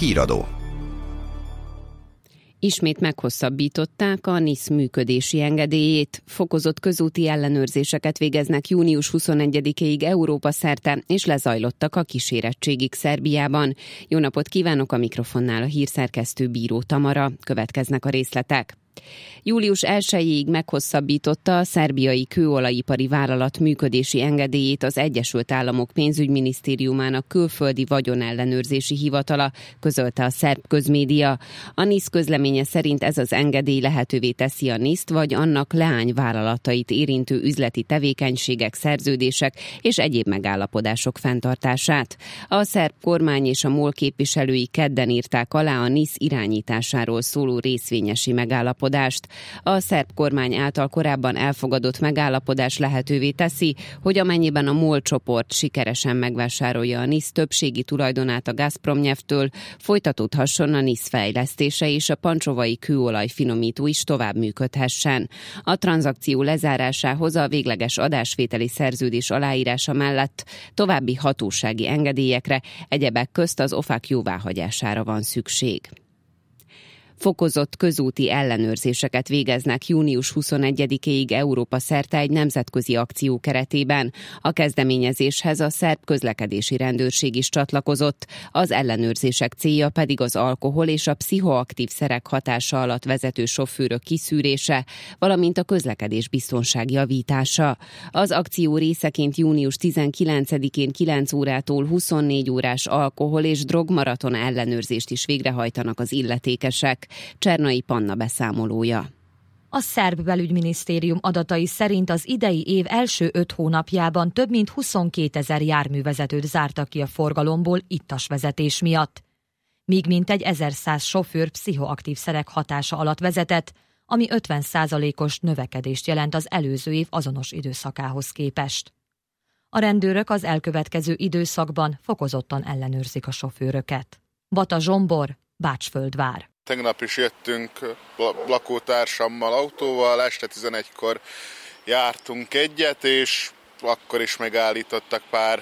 Híradó. Ismét meghosszabbították a NIS működési engedélyét. Fokozott közúti ellenőrzéseket végeznek június 21-ig Európa szerte, és lezajlottak a kísérettségig Szerbiában. Jó napot kívánok, a mikrofonnál a hírszerkesztő Bíró Tamara. Következnek a részletek. Július 1-ig meghosszabbította a szerbiai kőolajipari vállalat működési engedélyét az Egyesült Államok pénzügyminisztériumának külföldi vagyonellenőrzési hivatala, közölte a szerb közmédia. A NIS közleménye szerint ez az engedély lehetővé teszi a NIS-t vagy annak leányvállalatait érintő üzleti tevékenységek, szerződések és egyéb megállapodások fenntartását. A szerb kormány és a MOL képviselői kedden írták alá a NIS irányításáról szóló részvényesi megállapodást. A szerb kormány által korábban elfogadott megállapodás lehetővé teszi, hogy amennyiben a MOL csoport sikeresen megvásárolja a NIS többségi tulajdonát a Gazprom-től, folytatódhasson a NIS fejlesztése és a pancsovai kőolaj finomító is tovább működhessen. A tranzakció lezárásához a végleges adásvételi szerződés aláírása mellett további hatósági engedélyekre, egyebek közt az OFAC jóváhagyására van szükség. Fokozott közúti ellenőrzéseket végeznek június 21-ig Európa szerte egy nemzetközi akció keretében. A kezdeményezéshez a szerb közlekedési rendőrség is csatlakozott, az ellenőrzések célja pedig az alkohol és a pszichoaktív szerek hatása alatt vezető sofőrök kiszűrése, valamint a közlekedés biztonság javítása. Az akció részeként június 19-én 9 órától 24 órás alkohol és drogmaraton ellenőrzést is végrehajtanak az illetékesek. Csernai Panna beszámolója. A szerb belügyminisztérium adatai szerint az idei év első 5 hónapjában több mint 22 000 járművezetőt zártak ki a forgalomból ittas vezetés miatt. Míg mintegy 1100 sofőr pszichoaktív szerek hatása alatt vezetett, ami 50%-os növekedést jelent az előző év azonos időszakához képest. A rendőrök az elkövetkező időszakban fokozottan ellenőrzik a sofőröket. Bata Zsombor, Bácsföldvár. Tegnap is jöttünk lakótársammal autóval, este 11-kor jártunk egyet, és akkor is megállítottak pár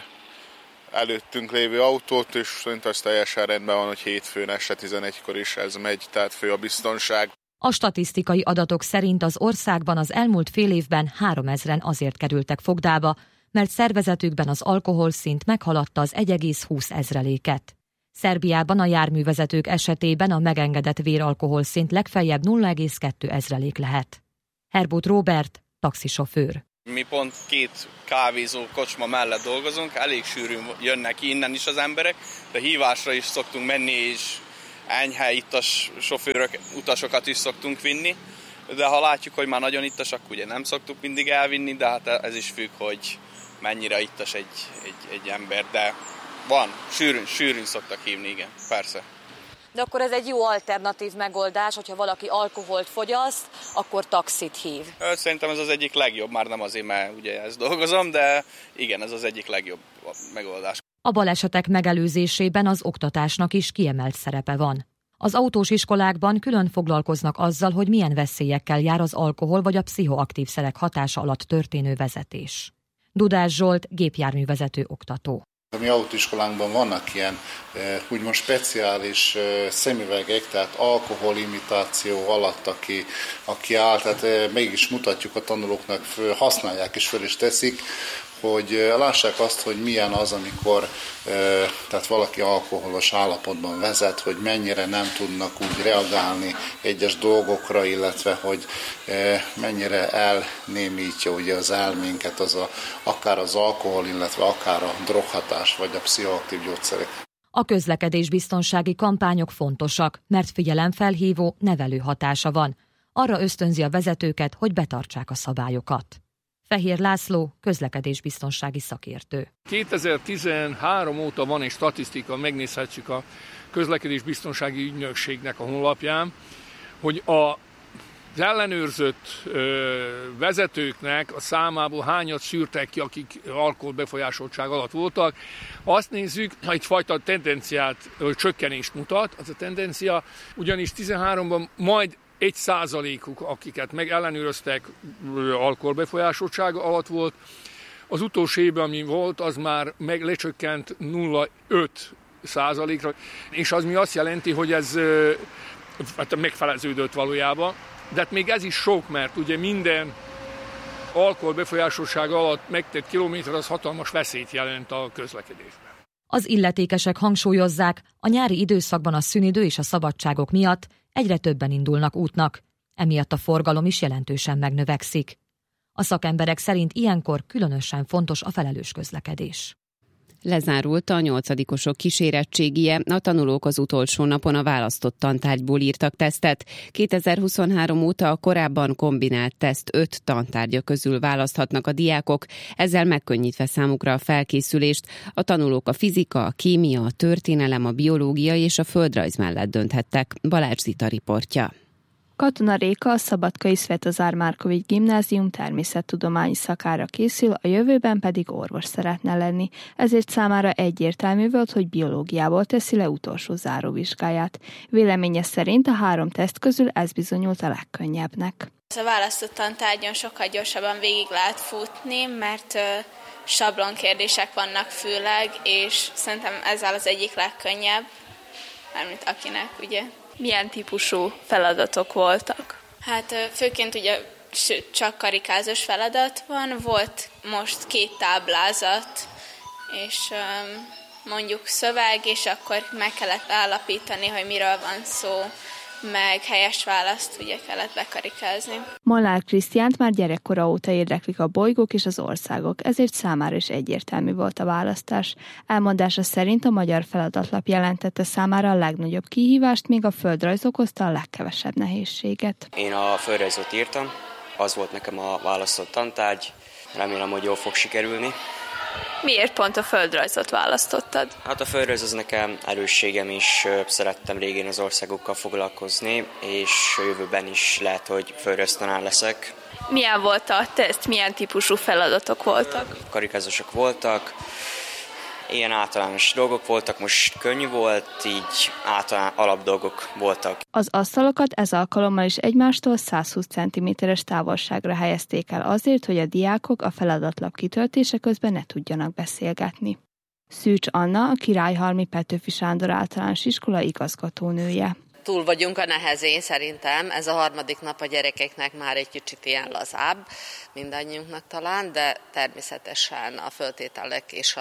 előttünk lévő autót, és szerintem az teljesen rendben van, hogy hétfőn este 11-kor is ez megy, tehát fő a biztonság. A statisztikai adatok szerint az országban az elmúlt fél évben 3000-en azért kerültek fogdába, mert szervezetükben az alkoholszint meghaladta az 1,20%. Szerbiában a járművezetők esetében a megengedett véralkoholszint legfeljebb 0,2% lehet. Herbut Róbert, taxisofőr. Mi pont 2 kávézó kocsma mellett dolgozunk, elég sűrűn jönnek ki innen is az emberek, de hívásra is szoktunk menni, és enyhe ittas sofőrök, utasokat is szoktunk vinni. De ha látjuk, hogy már nagyon ittas, akkor ugye nem szoktuk mindig elvinni, de hát ez is függ, hogy mennyire ittas egy ember, de van, sűrűn szoktak hívni, igen, persze. De akkor ez egy jó alternatív megoldás, hogyha valaki alkoholt fogyaszt, akkor taxit hív. Szerintem ez az egyik legjobb, már nem azért, mert ugye ezt dolgozom, de igen, ez az egyik legjobb megoldás. A balesetek megelőzésében az oktatásnak is kiemelt szerepe van. Az autós iskolákban külön foglalkoznak azzal, hogy milyen veszélyekkel jár az alkohol vagy a pszichoaktív szerek hatása alatt történő vezetés. Dudás Zsolt, gépjárművezető oktató. A mi autóiskolánkban vannak ilyen úgymond speciális szemüvegek, tehát alkoholimitáció alatt, aki áll, tehát mégis mutatjuk a tanulóknak, használják és föl is teszik, hogy lássák azt, hogy milyen az, amikor tehát valaki alkoholos állapotban vezet, hogy mennyire nem tudnak úgy reagálni egyes dolgokra, illetve hogy mennyire elnémítja ugye az elménket akár az alkohol, illetve akár a droghatás vagy a pszichoaktív gyógyszerek. A közlekedésbiztonsági kampányok fontosak, mert figyelemfelhívó, nevelő hatása van. Arra ösztönzi a vezetőket, hogy betartsák a szabályokat. Fehér László, közlekedésbiztonsági szakértő. 2013 óta van egy statisztika, megnézhetjük a közlekedésbiztonsági ügynökségnek a honlapján, hogy az ellenőrzött vezetőknek a számából hányat szűrtek ki, akik alkoholbefolyásoltság alatt voltak. Azt nézzük, ha egyfajta tendenciát, csökkenést mutat, az a tendencia, ugyanis 13-ban majd 1%-uk, akiket megellenőröztek, alkoholbefolyásoltság alatt volt. Az utolsó évben, ami volt, az már lecsökkent 0,5 10%-ra, és az mi azt jelenti, hogy ez megfeleződött valójában, de hát még ez is sok, mert ugye minden alkohol befolyásoltsága alatt megtett kilométer az hatalmas veszélyt jelent a közlekedésben. Az illetékesek hangsúlyozzák, a nyári időszakban a szünidő és a szabadságok miatt egyre többen indulnak útnak, emiatt a forgalom is jelentősen megnövekszik. A szakemberek szerint ilyenkor különösen fontos a felelős közlekedés. Lezárult a 8-osok kísérettségie, a tanulók az utolsó napon a választott tantárgyból írtak tesztet. 2023 óta a korábban kombinált teszt 5 tantárgya közül választhatnak a diákok, ezzel megkönnyítve számukra a felkészülést. A tanulók a fizika, a kémia, a történelem, a biológia és a földrajz mellett dönthettek. Balázs Zita riportja. Katona Réka a Szabadkai Svetozár Márkovics Gimnázium természettudományi szakára készül, a jövőben pedig orvos szeretne lenni. Ezért számára egyértelmű volt, hogy biológiából teszi le utolsó záróvizsgáját. Véleménye szerint a 3 teszt közül ez bizonyult a legkönnyebbnek. A választott tantárgyon sokkal gyorsabban végig lehet futni, mert sablonkérdések vannak főleg, és szerintem ezzel az egyik legkönnyebb, mármint akinek, ugye. Milyen típusú feladatok voltak? Hát főként ugye csak karikázós feladat van, volt most 2 táblázat, és mondjuk szöveg, és akkor meg kellett állapítani, hogy miről van szó, meg helyes választ ugye kellett bekarikázni. Molnár Krisztiánt már gyerekkora óta érdeklik a bolygók és az országok, ezért számára is egyértelmű volt a választás. Elmondása szerint a magyar feladatlap jelentette számára a legnagyobb kihívást, míg a földrajz okozta a legkevesebb nehézséget. Én a földrajzot írtam, az volt nekem a választott tantárgy, remélem, hogy jól fog sikerülni. Miért pont a földrajzot választottad? Hát a földrajz az nekem erősségem is, szerettem régén az országokkal foglalkozni, és a jövőben is lehet, hogy földrajztanár leszek. Milyen volt a teszt, milyen típusú feladatok voltak? Karikázósok voltak, ilyen általános dolgok voltak, most könnyű volt, így alapdolgok voltak. Az asztalokat ez alkalommal is egymástól 120 cm-es távolságra helyezték el azért, hogy a diákok a feladatlap kitöltése közben ne tudjanak beszélgetni. Szűcs Anna, a Királyhalmi Petőfi Sándor Általános Iskola igazgatónője. Túl vagyunk a nehezén szerintem, ez a 3. nap a gyerekeknek már egy kicsit ilyen lazább, mindannyiunknak talán, de természetesen a föltételek és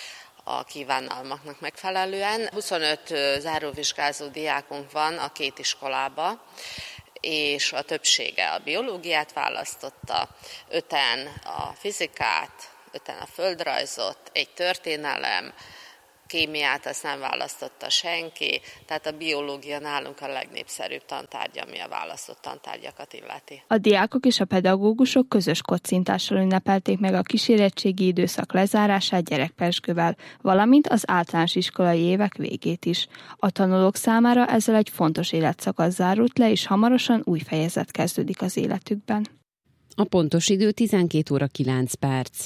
a kívánalmaknak megfelelően. 25 záróvizsgázó diákunk van a 2 iskolába, és a többsége a biológiát választotta, 5-en a fizikát, 5-en a földrajzot, egy történelem, kémiát azt nem választotta senki, tehát a biológia nálunk a legnépszerűbb tantárgy, ami a választott tantárgyakat illeti. A diákok és a pedagógusok közös kocintással ünnepelték meg a kísérettségi időszak lezárását gyerekpezsgővel, valamint az általános iskolai évek végét is. A tanulók számára ezzel egy fontos életszakasz zárult le, és hamarosan új fejezet kezdődik az életükben. A pontos idő 12 óra 9 perc.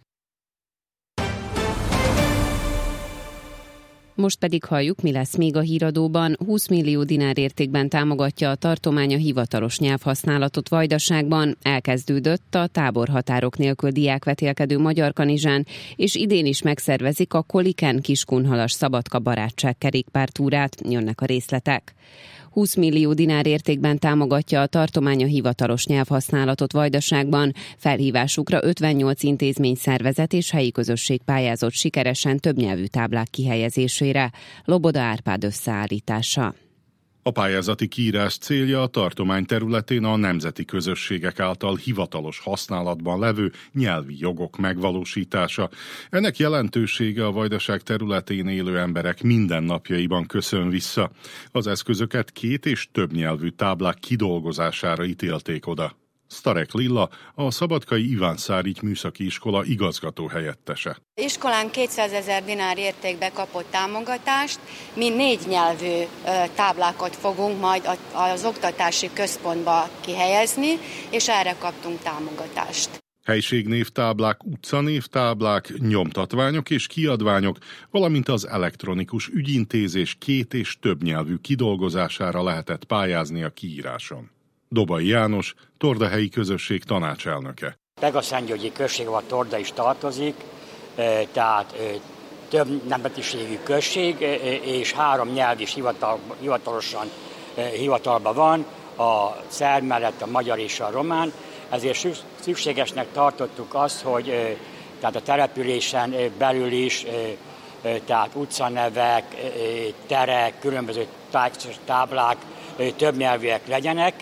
Most pedig halljuk, mi lesz még a híradóban. 20 millió dinár értékben támogatja a tartomány a hivatalos nyelvhasználatot Vajdaságban. Elkezdődött a táborhatárok nélkül diákvetélkedő Magyarkanizsán, és idén is megszervezik a Koliken Kiskunhalas Szabadka barátság kerékpártúrát. Jönnek a részletek. 20 millió dinár értékben támogatja a tartomány a hivatalos nyelvhasználatot Vajdaságban. Felhívásukra 58 intézményszervezet és helyi közösség pályázott sikeresen többnyelvű táblák kihelyezésére. Loboda Árpád összeállítása. A pályázati kiírás célja a tartomány területén a nemzeti közösségek által hivatalos használatban levő nyelvi jogok megvalósítása. Ennek jelentősége a Vajdaság területén élő emberek mindennapjaiban köszön vissza. Az eszközöket 2 és több nyelvű táblák kidolgozására ítélték oda. Starek Lilla, a Szabadkai Iván Szárigy Műszaki Iskola igazgató helyettese. Iskolán 200 000 dinár értékbe kapott támogatást. Mi 4 nyelvű táblákat fogunk majd az oktatási központba kihelyezni, és erre kaptunk támogatást. Helységnévtáblák, utcanévtáblák, nyomtatványok és kiadványok, valamint az elektronikus ügyintézés 2 és több nyelvű kidolgozására lehetett pályázni a kiíráson. Dobai János, Tordahelyi közösség tanácselnöke. Pegaszentgyörgyi község, ahol Torda is tartozik, tehát több nemzetiségű község, és 3 nyelv is hivatalosan hivatalban van, a szerb mellett a magyar és a román, ezért szükségesnek tartottuk azt, hogy tehát a településen belül is, tehát utcanevek, terek, különböző táblák többnyelvűek legyenek,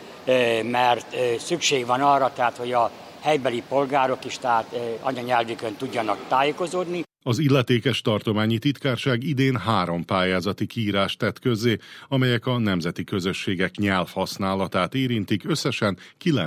mert szükség van arra, tehát, hogy a helybeli polgárok is tehát anyanyelvükön tudjanak tájékozódni. Az illetékes tartományi titkárság idén 3 pályázati kiírást tett közzé, amelyek a nemzeti közösségek nyelvhasználatát érintik összesen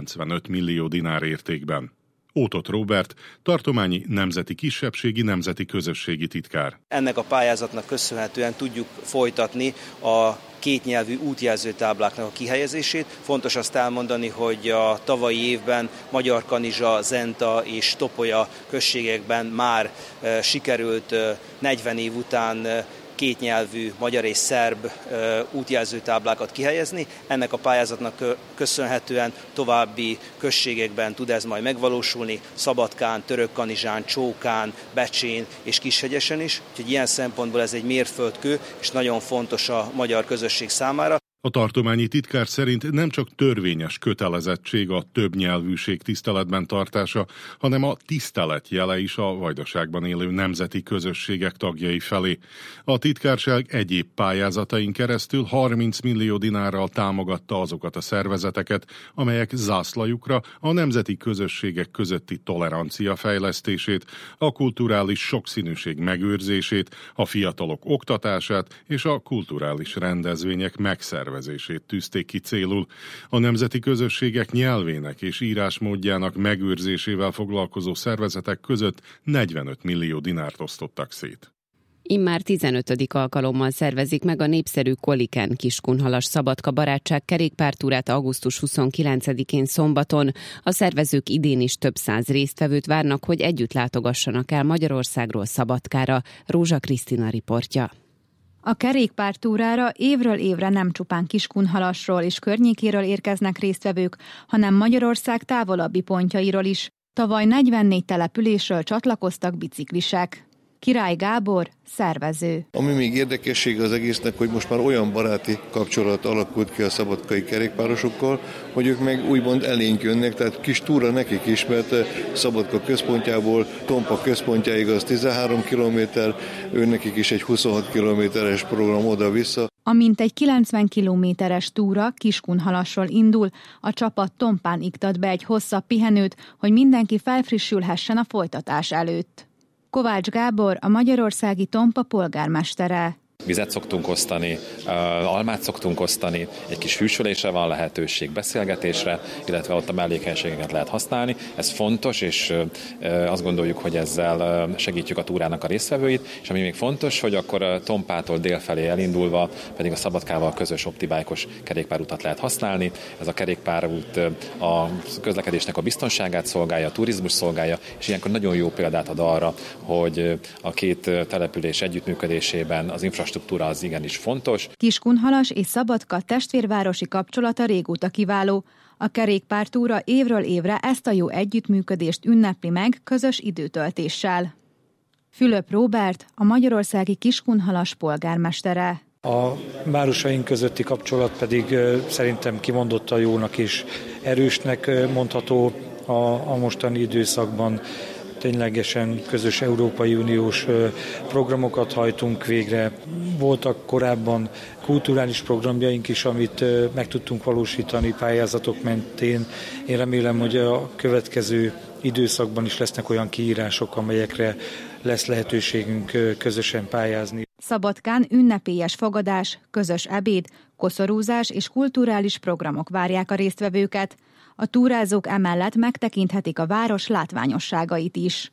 95 millió dinár értékben. Ótot Róbert, tartományi nemzeti kisebbségi nemzeti közösségi titkár. Ennek a pályázatnak köszönhetően tudjuk folytatni a kétnyelvű útjelzőtábláknak a kihelyezését. Fontos azt elmondani, hogy a tavalyi évben Magyarkanizsa, Zenta és Topolya községekben már sikerült 40 év után kétnyelvű magyar és szerb útjelzőtáblákat kihelyezni. Ennek a pályázatnak köszönhetően további községekben tud ez majd megvalósulni, Szabadkán, Törökkanizsán, Csókán, Becsén és Kishegyesen is. Úgyhogy ilyen szempontból ez egy mérföldkő, és nagyon fontos a magyar közösség számára. A tartományi titkár szerint nem csak törvényes kötelezettség a többnyelvűség tiszteletben tartása, hanem a tisztelet jele is a Vajdaságban élő nemzeti közösségek tagjai felé. A titkárság egyéb pályázatain keresztül 30 millió dinárral támogatta azokat a szervezeteket, amelyek zászlajukra a nemzeti közösségek közötti tolerancia fejlesztését, a kulturális sokszínűség megőrzését, a fiatalok oktatását és a kulturális rendezvények megszervezését tűzték ki célul. A nemzeti közösségek nyelvének és írásmódjának megőrzésével foglalkozó szervezetek között 45 millió dinárt osztottak szét. Immár 15. alkalommal szervezik meg a népszerű Koliken Kiskunhalas Szabadka barátság kerékpártúrát augusztus 29-én szombaton. A szervezők idén is több 100 résztvevőt várnak, hogy együtt látogassanak el Magyarországról Szabadkára. Rózsa Krisztina riportja. A kerékpártúrára évről évre nem csupán Kiskunhalasról és környékéről érkeznek résztvevők, hanem Magyarország távolabbi pontjairól is. Tavaly 44 településről csatlakoztak biciklisek. Király Gábor, szervező. Ami még érdekesség az egésznek, hogy most már olyan baráti kapcsolat alakult ki a szabadkai kerékpárosokkal, hogy ők meg úgymond elénk jönnek, tehát kis túra nekik is, mert Szabadka központjából Tompa központjáig az 13 kilométer, nekik is egy 26 kilométeres program oda-vissza. Amint egy 90 kilométeres túra Kiskunhalasról indul, a csapat Tompán iktat be egy hosszabb pihenőt, hogy mindenki felfrissülhessen a folytatás előtt. Kovács Gábor, a magyarországi Tompa polgármestere. Vizet szoktunk osztani, almát szoktunk osztani, egy kis fűsölésre van lehetőség, beszélgetésre, illetve ott a mellékenységeket lehet használni. Ez fontos, és azt gondoljuk, hogy ezzel segítjük a túrának a résztvevőit, és ami még fontos, hogy akkor Tompától délfelé elindulva pedig a Szabadkával közös optibájkos kerékpárutat lehet használni. Ez a kerékpárút a közlekedésnek a biztonságát szolgálja, a turizmus szolgálja, és ilyenkor nagyon jó példát ad arra, hogy a két település együttműködésében az infrastruktúra az igenis fontos. Kiskunhalas és Szabadka testvérvárosi kapcsolata régóta kiváló. A kerékpártúra évről évre ezt a jó együttműködést ünnepli meg közös időtöltéssel. Fülöp Róbert, a magyarországi Kiskunhalas polgármestere. A városaink közötti kapcsolat pedig szerintem kimondottan jónak és erősnek mondható a mostani időszakban. Ténylegesen közös Európai Uniós programokat hajtunk végre. Voltak korábban kulturális programjaink is, amit meg tudtunk valósítani pályázatok mentén. Én remélem, hogy a következő időszakban is lesznek olyan kiírások, amelyekre lesz lehetőségünk közösen pályázni. Szabadkán ünnepélyes fogadás, közös ebéd, koszorúzás és kulturális programok várják a résztvevőket. A túrázók emellett megtekinthetik a város látványosságait is.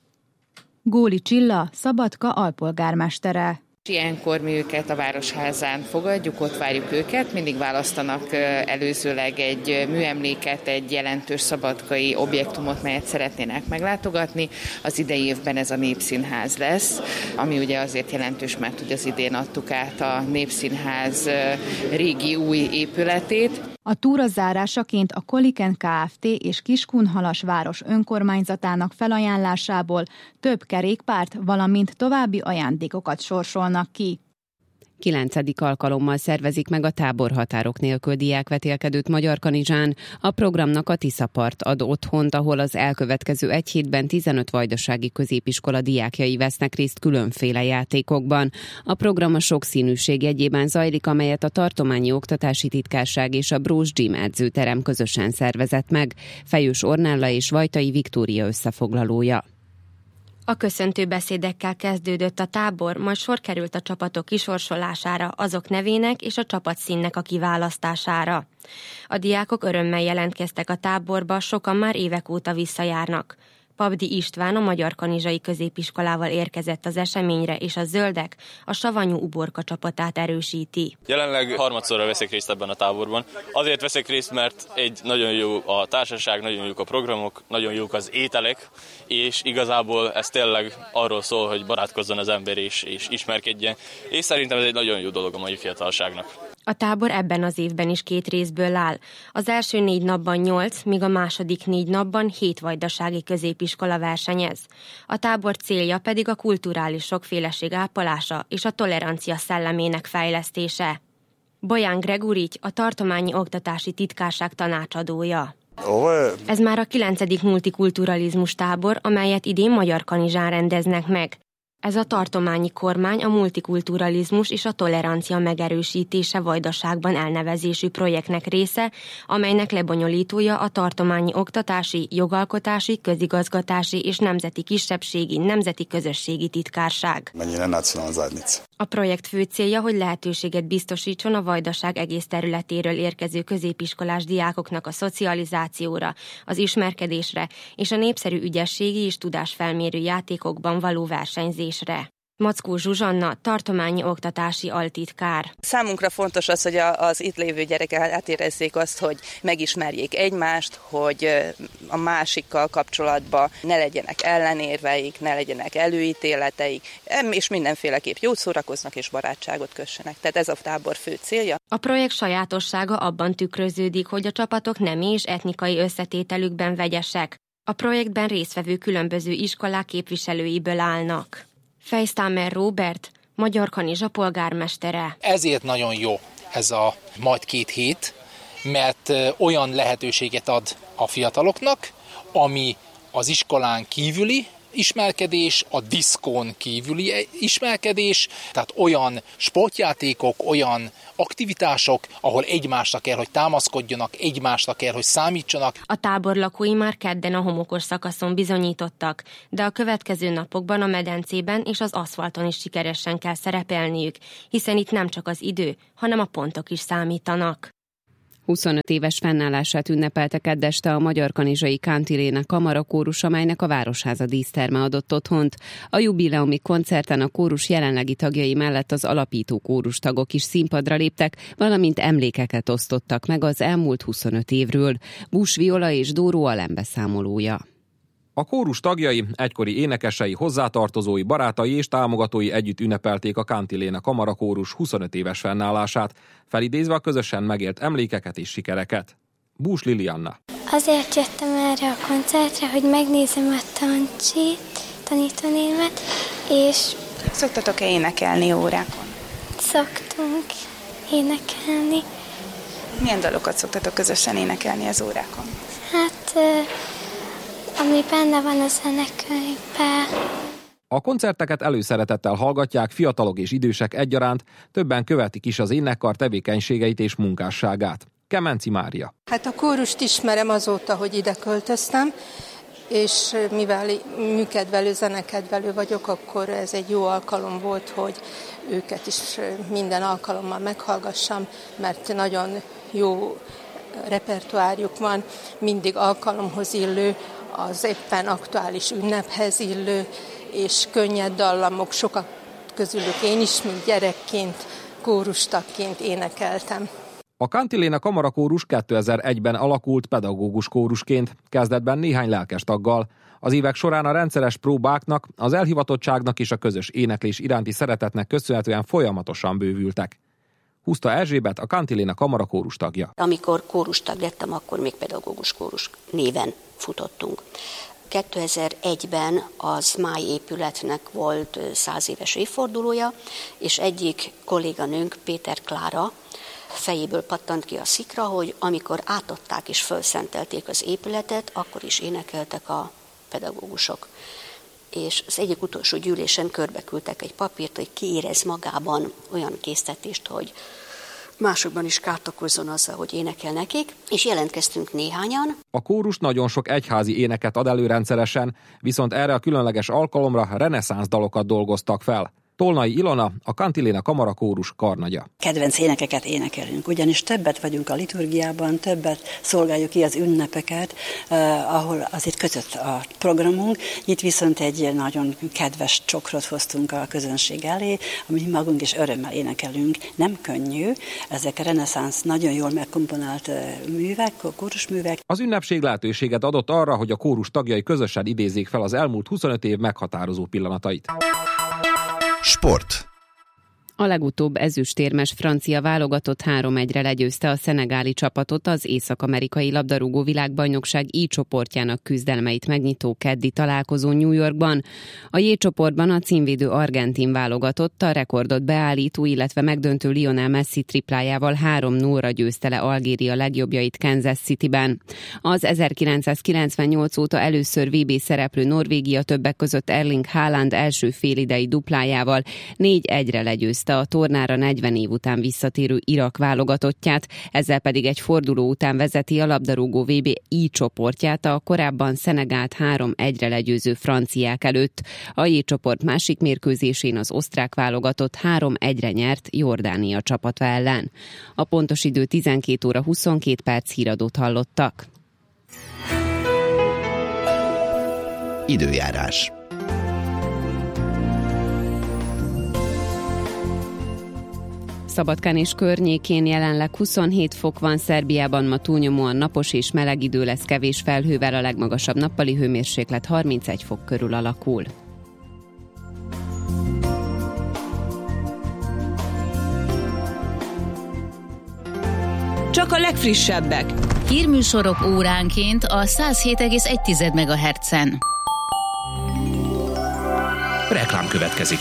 Góli Csilla, Szabadka alpolgármestere. Ilyenkor mi őket a Városházán fogadjuk, ott várjuk őket, mindig választanak előzőleg egy műemléket, egy jelentős szabadkai objektumot, melyet szeretnének meglátogatni. Az idei évben ez a Népszínház lesz, ami ugye azért jelentős, mert ugye az idén adtuk át a Népszínház régi új épületét. A túra zárásaként a Koliken Kft. És Kiskunhalas város önkormányzatának felajánlásából több kerékpárt, valamint további ajándékokat sorsolnak ki. 9. alkalommal szervezik meg a táborhatárok nélkül diákvetélkedőt Magyarkanizsán. A programnak a Tiszapart ad otthont, ahol az elkövetkező egy hétben 15 vajdasági középiskola diákjai vesznek részt különféle játékokban. A program a sokszínűség jegyében zajlik, amelyet a Tartományi Oktatási Titkárság és a Brós Gym edzőterem közösen szervezett meg. Fejős Ornella és Vajtai Viktória összefoglalója. A köszöntő beszédekkel kezdődött a tábor, majd sor került a csapatok kisorsolására, azok nevének és a csapatszínnek a kiválasztására. A diákok örömmel jelentkeztek a táborba, sokan már évek óta visszajárnak. Pabdi István a Magyarkanizsai Középiskolával érkezett az eseményre, és a zöldek a Savanyú uborka csapatát erősíti. Jelenleg harmadszorra veszek részt ebben a táborban. Azért veszek részt, mert egy nagyon jó a társaság, nagyon jók a programok, nagyon jók az ételek, és igazából ez tényleg arról szól, hogy barátkozzon az ember és ismerkedjen, és szerintem ez egy nagyon jó dolog a mai fiatalságnak. A tábor ebben az évben is 2 részből áll. Az első 4 napban 8, míg a második 4 napban 7 vajdasági középiskola versenyez. A tábor célja pedig a kulturális sokféleség ápolása és a tolerancia szellemének fejlesztése. Boján Gregorics, a Tartományi Oktatási Titkárság tanácsadója. Ez már a 9. multikulturalizmus tábor, amelyet idén Magyarkanizsán rendeznek meg. Ez a tartományi kormány a multikulturalizmus és a tolerancia megerősítése Vajdaságban elnevezésű projektnek része, amelynek lebonyolítója a Tartományi Oktatási, Jogalkotási, Közigazgatási és Nemzeti Kisebbségi Nemzeti Közösségi Titkárság. A projekt fő célja, hogy lehetőséget biztosítson a Vajdaság egész területéről érkező középiskolás diákoknak a szocializációra, az ismerkedésre és a népszerű ügyességi és tudásfelmérő játékokban való versenyzésre. Mackó Zsuzsanna, tartományi oktatási altitkár. Számunkra fontos az, hogy az itt lévő gyerekek átérezzék azt, hogy megismerjék egymást, hogy a másikkal kapcsolatban ne legyenek ellenérveik, ne legyenek előítéleteik, és mindenféleképp jót szórakoznak és barátságot kössenek. Tehát ez a tábor fő célja. A projekt sajátossága abban tükröződik, hogy a csapatok nemi és etnikai összetételükben vegyesek. A projektben résztvevő különböző iskolák képviselőiből állnak. Fejsztámer Róbert, Magyarkanizsa polgármestere. Ezért nagyon jó ez a majd 2 hét, mert olyan lehetőséget ad a fiataloknak, ami az iskolán kívüli ismerkedés, a diszkón kívüli ismerkedés, tehát olyan sportjátékok, olyan aktivitások, ahol egymásra kell, hogy támaszkodjanak, egymásra kell, hogy számítsanak. A tábor lakói már kedden a homokos szakaszon bizonyítottak, de a következő napokban a medencében és az aszfalton is sikeresen kell szerepelniük, hiszen itt nem csak az idő, hanem a pontok is számítanak. 25 éves fennállását ünnepelte keddeste a Magyarkanizsai Kantiléna Kamarakórus, amelynek a Városháza díszterme adott otthont. A jubileumi koncerten a kórus jelenlegi tagjai mellett az alapító kórustagok is színpadra léptek, valamint emlékeket osztottak meg az elmúlt 25 évről. Bús Viola és Dóró Alem beszámolója. A kórus tagjai, egykori énekesei, hozzátartozói, barátai és támogatói együtt ünnepelték a Kantiléna Kamarakórus 25 éves fennállását, felidézve a közösen megélt emlékeket és sikereket. Bús Lilianna. Azért jöttem erre a koncertre, hogy megnézem a tanítónémet, és... Szoktatok-e énekelni órákon? Szoktunk énekelni. Milyen dalokat szoktatok közösen énekelni az órákon? Hát... ami benne van a zenekönyvben. A koncerteket előszeretettel hallgatják fiatalok és idősek egyaránt, többen követik is az énekkar tevékenységeit és munkásságát. Kemenci Mária. Hát a kórust ismerem azóta, hogy ide költöztem, és mivel műkedvelő, zenekedvelő vagyok, akkor ez egy jó alkalom volt, hogy őket is minden alkalommal meghallgassam, mert nagyon jó repertoárjuk van, mindig alkalomhoz illő, az éppen aktuális ünnephez illő, és könnyed dallamok, sokak közülük én is, mint gyerekként, kórustagként énekeltem. A Kantiléna Kamarakórus 2001-ben alakult pedagógus kórusként, kezdetben néhány lelkes taggal. Az évek során a rendszeres próbáknak, az elhivatottságnak és a közös éneklés iránti szeretetnek köszönhetően folyamatosan bővültek. Huszta Erzsébet, a Cantiléna Kamara kórus tagja. Amikor kórustag lettem, akkor még pedagógus kórus néven futottunk. 2001-ben a SMAI épületnek volt 100 éves évfordulója, és egyik kolléganőnk, Péter Klára, fejéből pattant ki a szikra, hogy amikor átadták és felszentelték az épületet, akkor is énekeltek a pedagógusok. És az egyik utolsó gyűlésen körbeküldtek egy papírt, hogy ki érez magában olyan késztetést, hogy másokban is kárt okozzon azzal, hogy énekel nekik, és jelentkeztünk néhányan. A kórus nagyon sok egyházi éneket ad elő rendszeresen, viszont erre a különleges alkalomra reneszánsz dalokat dolgoztak fel. Tolnai Ilona, a Cantiléna Kamara kórus karnagya. Kedvenc énekeket énekelünk, ugyanis többet vagyunk a liturgiában, többet szolgáljuk ki az ünnepeket, ahol azért között a programunk. Itt viszont egy nagyon kedves csokrot hoztunk a közönség elé, amit magunk is örömmel énekelünk. Nem könnyű, ezek a reneszánsz nagyon jól megkomponált művek, kórusművek. Az ünnepség lehetőséget adott arra, hogy a kórus tagjai közösen idézzék fel az elmúlt 25 év meghatározó pillanatait. Sport. A legutóbb ezüstérmes francia válogatott 3-1-re legyőzte a szenegáli csapatot az észak-amerikai labdarúgó világbajnokság I csoportjának küzdelmeit megnyitó keddi találkozón New Yorkban. A J csoportban a címvédő argentin válogatott a rekordot beállító, illetve megdöntő Lionel Messi triplájával 3-0-ra győzte le Algéria legjobbjait Kansas Cityben. Az 1998 óta először VB szereplő Norvégia többek között Erling Haaland első félidei duplájával 4-1-re legyőzte a tornára 40 év után visszatérő Irak válogatottját, ezzel pedig egy forduló után vezeti a labdarúgó VB I csoportját a korábban Szenegált 3-1-re legyőző franciák előtt. A J csoport másik mérkőzésén az osztrák válogatott 3-1-re nyert Jordánia csapata ellen. A pontos idő 12 óra 22 perc, híradót hallottak. Időjárás. Szabadkán és környékén jelenleg 27 fok van, Szerbiában ma túlnyomóan napos és meleg idő lesz kevés felhővel, a legmagasabb nappali hőmérséklet 31 fok körül alakul. Csak a legfrissebbek. Hírműsorok óránként a 107,1 MHz-en. Reklám következik.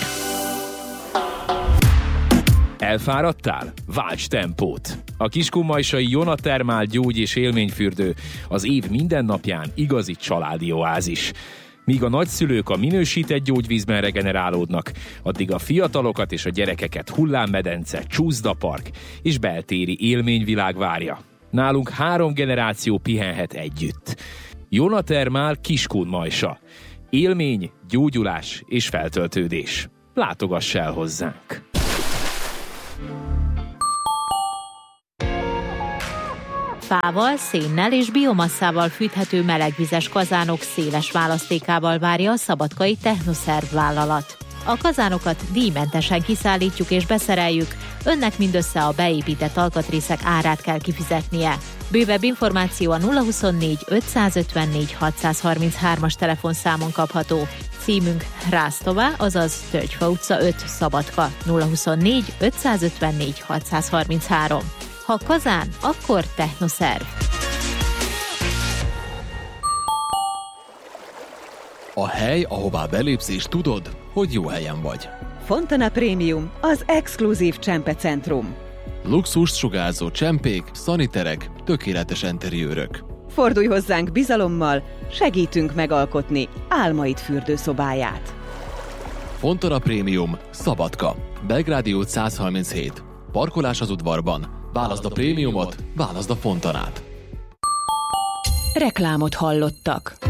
Elfáradtál? Válts tempót! A kiskunmajsai Jona Termál gyógy- és élményfürdő az év minden napján igazi családi oázis. Míg a nagyszülők a minősített gyógyvízben regenerálódnak, addig a fiatalokat és a gyerekeket hullámmedence, csúszdapark és beltéri élményvilág várja. Nálunk 3 generáció pihenhet együtt. Jona Termál Kiskunmajsa. Élmény, gyógyulás és feltöltődés. Látogass el hozzánk! Fával, szénnel és biomasszával fűthető melegvizes kazánok széles választékával várja a szabadkai Technoszerv vállalat. A kazánokat díjmentesen kiszállítjuk és beszereljük, önnek mindössze a beépített alkatrészek árát kell kifizetnie. Bővebb információ a 024 554 633-as telefonszámon kapható. Címünk Rásztová, azaz Tölgyfa utca 5, Szabadka, 024 554 633. Ha kazán, akkor Technoszerv. A hely, ahová belépsz és tudod, hogy jó helyen vagy. Fontana Premium, az exkluzív csempecentrum. Luxust sugárzó csempék, szaniterek, tökéletes interiőrök. Fordulj hozzánk bizalommal, segítünk megalkotni álmaid fürdőszobáját. Fontana Premium, Szabadka, Belgrádi út 137. Parkolás az udvarban. Válaszd a prémiumot, válaszd a Fontanát. Reklámot hallottak.